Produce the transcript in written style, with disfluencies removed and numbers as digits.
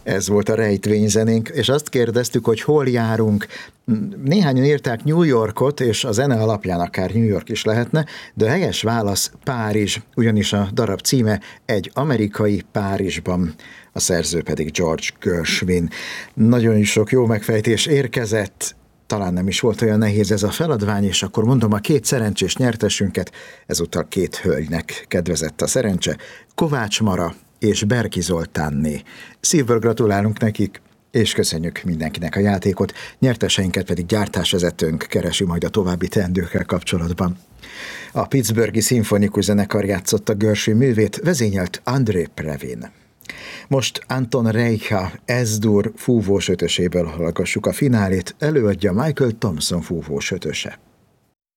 Ez volt a rejtvényzenénk, és azt kérdeztük, hogy hol járunk. Néhányan írták New Yorkot, és a zene alapján akár New York is lehetne, de a helyes válasz Párizs, ugyanis a darab címe Egy amerikai Párizsban, a szerző pedig George Gershwin. Nagyon is sok jó megfejtés érkezett, talán nem is volt olyan nehéz ez a feladvány, és akkor mondom a két szerencsés nyertesünket, ezúttal két hölgynek kedvezett a szerencse, Kovács Mara és Berki Zoltánné. Szívből gratulálunk nekik, és köszönjük mindenkinek a játékot, nyerteseinket pedig gyártásvezetőnk keresi majd a további teendőkkel kapcsolatban. A Pittsburghi Szimfonikus Zenekar játszotta Gershwin művét, vezényelt André Previn. Most Anton Reicha Ez-dur fúvós ötöséből hallgassuk a finálét, előadja Michael Thompson fúvós ötöse.